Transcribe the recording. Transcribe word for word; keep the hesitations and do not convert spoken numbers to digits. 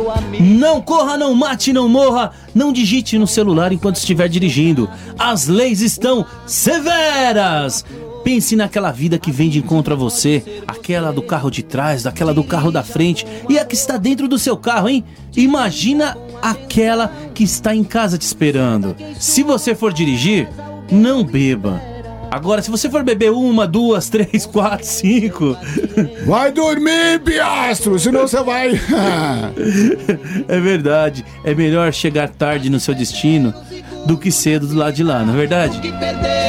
Não corra, não mate, não morra, não digite no celular enquanto estiver dirigindo. As leis estão severas. Pense naquela vida que vem de encontro a você, aquela do carro de trás, daquela do carro da frente e a que está dentro do seu carro, hein? Imagina aquela que está em casa te esperando. Se você for dirigir, não beba. Agora, se você for beber uma, duas, três, quatro, cinco... Vai dormir, piastro, senão você vai... É verdade, é melhor chegar tarde no seu destino do que cedo do lado de lá, não é verdade?